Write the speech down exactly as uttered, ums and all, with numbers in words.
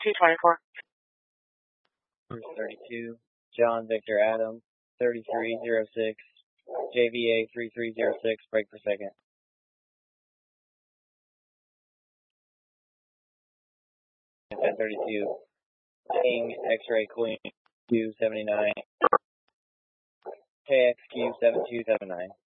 two twenty-four. Cruise thirty-two, John Victor Adam, thirty-three oh six, J V A thirty-three oh six, break per second. ten thirty-two, King X-ray Queen Q seventy-nine, K X Q seven two seven nine.